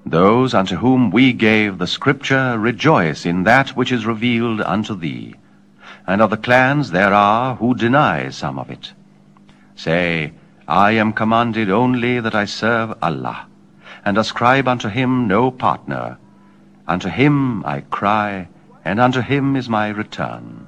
Those unto whom we gave the Scripture rejoice in that which is revealed unto thee. And of the clans there are who deny some of it. Say, I am commanded only that I serve Allah, and ascribe unto him no partner. Unto him I cry, and unto him is my return.